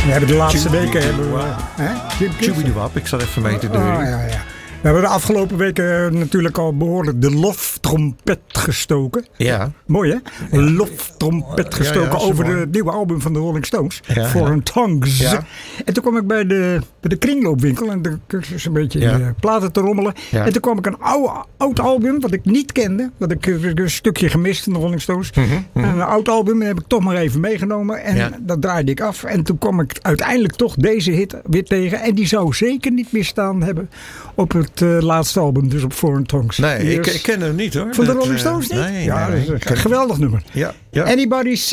We hebben de laatste weken... Tjubidewap, ik zat even mee te doen. Ja. We hebben de afgelopen weken natuurlijk al behoorlijk de loftrompet gestoken. Ja. Mooi hè? Een loftrompet gestoken over het nieuwe album van de Rolling Stones. Foreign Tongues. Ja. En toen kwam ik bij de kringloopwinkel en de cursus een beetje platen te rommelen. Ja. En toen kwam ik een oud album wat ik niet kende. Wat ik een stukje gemist in de Rolling Stones. En een oud album heb ik toch maar even meegenomen. En dat draaide ik af. En toen kwam ik uiteindelijk toch deze hit weer tegen. En die zou zeker niet meer staan hebben op het laatste album, dus op Foreign Tongues. Nee, ik ken hem niet hoor. Van de Rolling Stones niet? Nee, dat is een geweldig nummer. Ja. Anybody